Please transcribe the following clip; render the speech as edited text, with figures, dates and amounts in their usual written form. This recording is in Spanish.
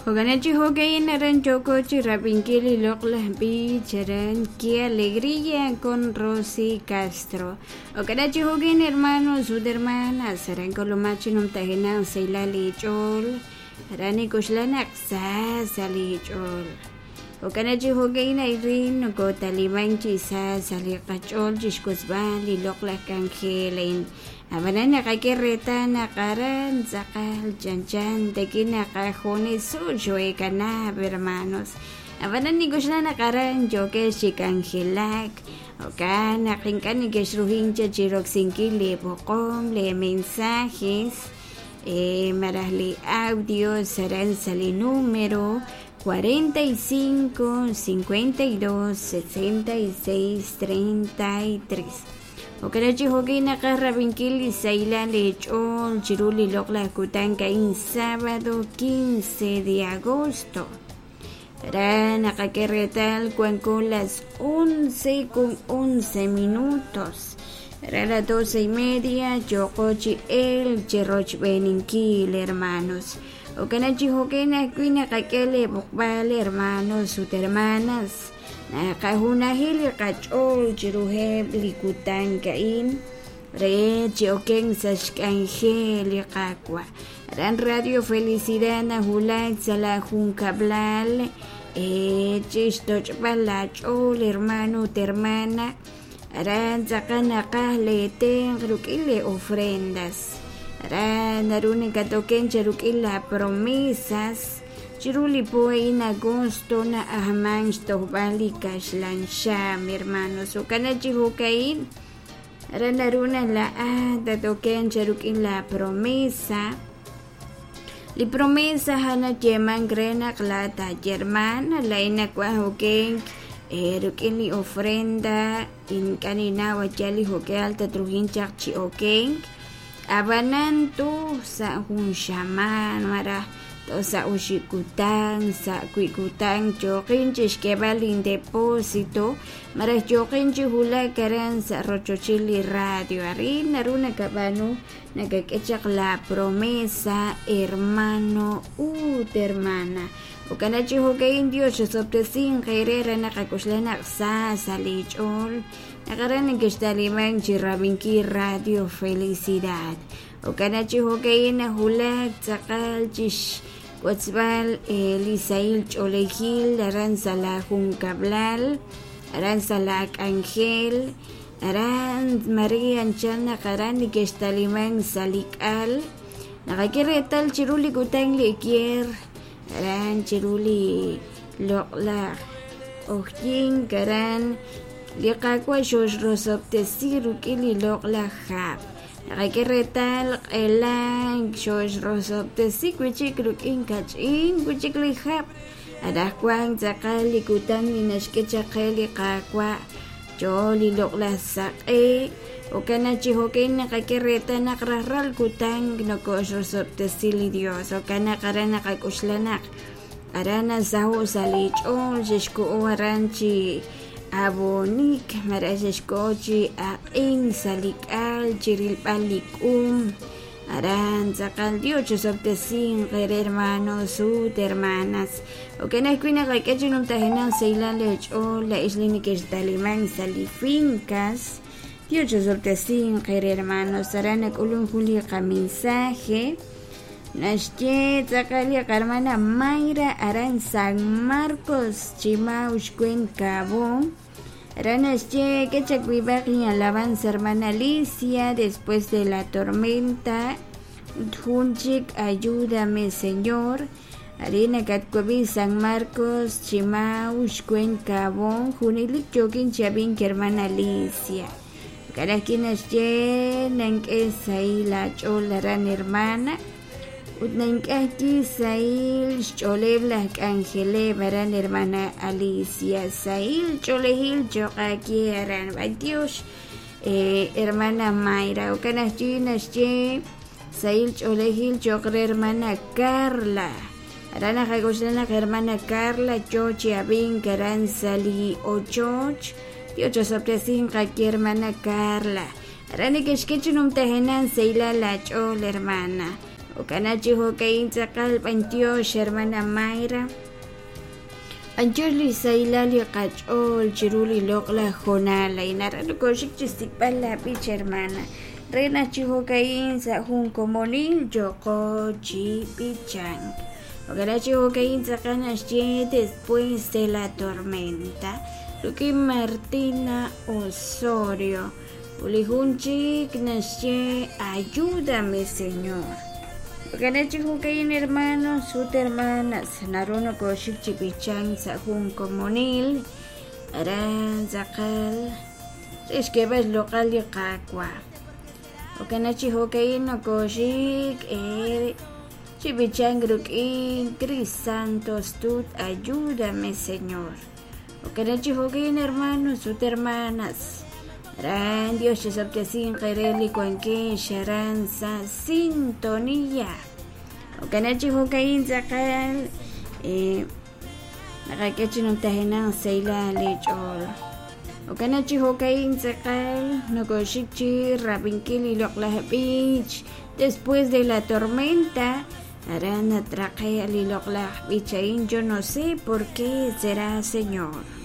Oganachi hogayin aran chocochi rapinkili lokla bicharan qué alegría con Rosy Castro. Oganachi hogayin hermanos sus hermanas aran colomachi num tahinan seila lichol arani kushlanak sa lichol. Oganachi hogayin airin go talimanchi sa salikachol jishkusbali lokla kangelin. Abanana kakireta nakaran zakal chanchan tekina kajone suyo ekana hermanos. Abanani gusla nakaran joke shikangelak. Okana kinkani keshruhincha chiroxinki le bocom le mensajes. Marahli audio serán sali número 45 52 66 33. Okanachi hogina karra vinkili sailan lechol chiruli lokla kutanka en sábado 15 de agosto. Para nakakerretal con las 11:11 minutos. Para las 12:30 chocochi el cheroch beninkil hermanos. Okanachi hogina kuina kakele bokbale hermanos sus hermanas. Nakahunahili kachol chiruheb likutan kain re chioken sashkangel kakwa ran radio felicidad na hulay sala juncablal chistoch balachol hermano hermana ran sakana kahlete rukile ofrendas ran narune katoken charukila promesas Chiruli po en agosto na ahman bali kashlan siya, mi hermanos. So kanachi hukain, ranaruna la datoken charukin la promesa. Li promesa hana jeman grena klata germana la inakwa huken rukin li ofrenda in kanina wachali huke alta trujinchak chi oken. Abanan tu sa hun shaman marah. Sa ushikutang sa kuikutang chokin chishkebalin depósito maras chokin chihula karan sa rochochili radio arin naruna kabano nagakechak la promesa hermano hermana ukanachi hogain Dios soptesin khairera nakakuslanak sa salichol nakaran nagestaliman chirabinki radio felicidad ukanachi hogain hulak sakal chish Watzbal Lisail Cholejil, Aranzala Juncablal, Aranzala Ángel, Aran María Anchana Karani Kestaliman Salikal, Nakakiretal Chiruli Kutang Lekier, Aran Chiruli Lokla Ojin Karan, Liakakwa Shosh Rosoptesiru Kili Lokla Hab. Nakakiretal elang shosh rosop tesik wichik rukin kachin wichik lihap adakwang zakali kutang inashkechakeli kakwa joli lokla sak okanachi hokin nakakireta nakraral kutang nokosh rosop tesili Dios okana karana kakuslanak arana zahu salichol shishku oranchi abonik marashkochi in salikal chiril palikum aran sakal Dios soptesin hermanos sus hermanas okena kuina kakechinum tahinan seilan lecho la islini kesdaliman salifincas Dios soptesin hermanos arana kulun juli mensaje Nashche Zakalia Carmana Mayra Aran San Marcos Chimaush Cabo Ranasche Quechacubaki alabanza hermana Alicia después de la tormenta Junchik ayúdame Señor Arena Catcobi San Marcos Chimaush Cabo Junilik Jokin Chabin hermana Alicia Caraquinasche Nanquesai la cholaran hermana Utnankaki Sail Choleblak Angele Baran hermana Alicia Sail Cholehil Chokaki Aran Dios hermana Mayra Okanachi Nasche Sail Cholehil Chokre hermana Carla Arana Jagoslana hermana Carla Chochi Abin Karan Sali Ochoch Dios Saptesin Kaki hermana Carla Arana Keshkechunum Tehenan Seila la Chol hermana Okanachi hokain tzakal 28 hermana Mayra. Anjoli sailali qach'ol chiruli loqla jonala inara koshik chistikpala pich hermana. Rena chihokain sa jun comonil yoko chipichan. Okanachi hokain tzakana después de la tormenta. Luki Martina Osorio. Ulihunchik nasye, ayúdame Señor. Okanachi hokain hermanos, sus hermanas, narono koshik chipichan sa jun comonil. Aran zakal. Rishkebas local yaqakwa. Okanachi hokain no koshik chipichan grukin Cris Santos tut, ayúdame Señor. Okanachi hokain hermanos, sus hermanas. Ran Dios chisoptesin qereli kuanke sharan sa sintonía. Okanachi hokain zakal nakakechi nung tahinang sayla lechol. Okanachi hokain zakal nokoshikchi rabinkili loklah beach. Después de la tormenta harán atraque al loklah beach. Yo no sé por qué será Señor.